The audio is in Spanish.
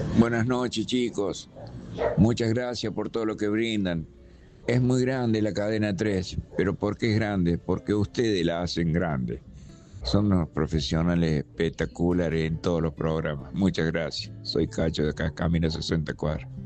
Buenas noches, chicos. Muchas gracias por todo lo que brindan. Es muy grande la cadena 3, pero ¿por qué es grande? Porque ustedes la hacen grande. Son unos profesionales espectaculares en todos los programas. Muchas gracias. Soy Cacho de acá, Camino 64.